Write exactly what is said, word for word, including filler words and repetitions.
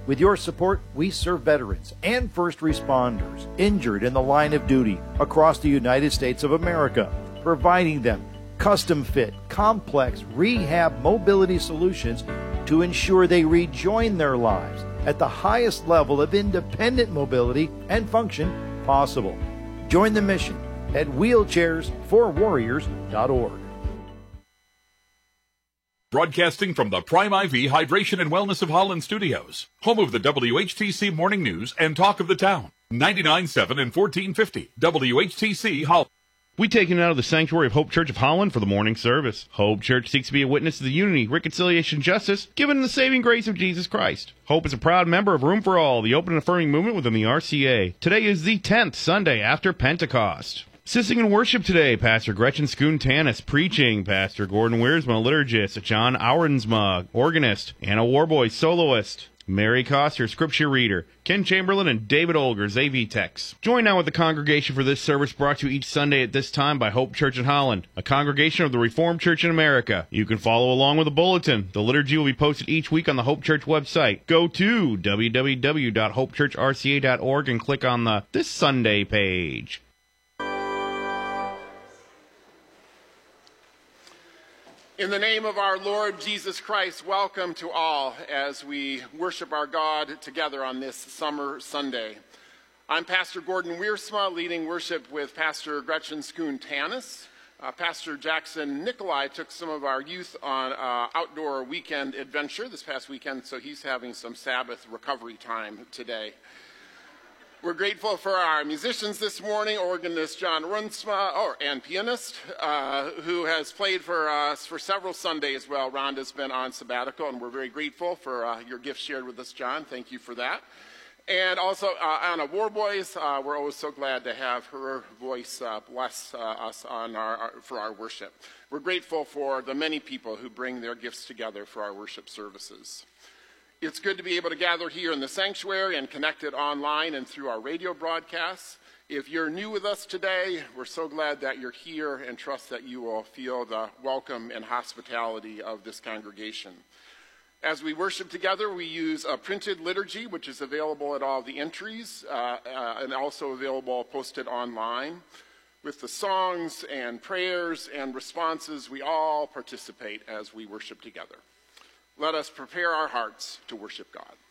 With your support, we serve veterans and first responders injured in the line of duty across the United States of America, providing them custom-fit, complex rehab mobility solutions to ensure they rejoin their lives at the highest level of independent mobility and function possible. Join the mission at wheelchairs for warriors dot org. Broadcasting from the Prime I V Hydration and Wellness of Holland Studios, home of the W H T C Morning News and Talk of the Town, ninety-nine point seven and fourteen fifty W H T C Holland. We take you out of the sanctuary of Hope Church of Holland for the morning service. Hope Church seeks to be a witness to the unity, reconciliation, justice, given in the saving grace of Jesus Christ. Hope is a proud member of Room for All, the open and affirming movement within the R C A. Today is the tenth Sunday after Pentecost. Assisting in worship today, Pastor Gretchen Schoon-Tanis, preaching, Pastor Gordon Wiersma, liturgist, John Aurensma, organist, Anna Warboy, soloist, Mary Coster, scripture reader, Ken Chamberlain, and David Olgers, A V techs. Join now with the congregation for this service brought to you each Sunday at this time by Hope Church in Holland, a congregation of the Reformed Church in America. You can follow along with the bulletin. The liturgy will be posted each week on the Hope Church website. Go to w w w dot hope church r c a dot org and click on the This Sunday page. In the name of our Lord Jesus Christ, welcome to all as we worship our God together on this summer Sunday. I'm Pastor Gordon Wiersma, leading worship with Pastor Gretchen Schoon-Tanis. Uh, Pastor Jackson Nikolai took some of our youth on uh, outdoor weekend adventure this past weekend, so he's having some Sabbath recovery time today. We're grateful for our musicians this morning, organist John Runsma, or, and pianist, uh, who has played for us for several Sundays while Rhonda's been on sabbatical, and we're very grateful for uh, your gift shared with us, John. Thank you for that. And also uh, Anna Warboys, uh, we're always so glad to have her voice uh, bless uh, us on our, our, for our worship. We're grateful for the many people who bring their gifts together for our worship services. It's good to be able to gather here in the sanctuary and connected online and through our radio broadcasts. If you're new with us today, we're so glad that you're here and trust that you will feel the welcome and hospitality of this congregation. As we worship together, we use a printed liturgy, which is available at all the entries uh, uh, and also available posted online. With the songs and prayers and responses, we all participate as we worship together. Let us prepare our hearts to worship God.